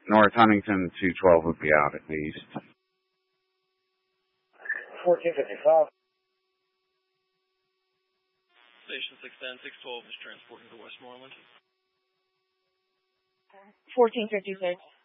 North Huntington 212 would be out at least. 1455. Station 610, 612 is transporting to Westmoreland. 1456.